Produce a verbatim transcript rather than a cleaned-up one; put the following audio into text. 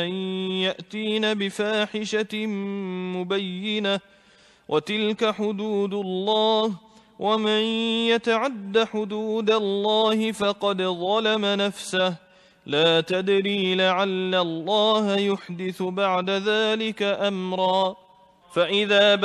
يأتين بفاحشة مبينة وتلك حدود الله ومن يتعد حدود الله فقد ظلم نفسه لا تدري لعل الله يحدث بعد ذلك أمرا فإذا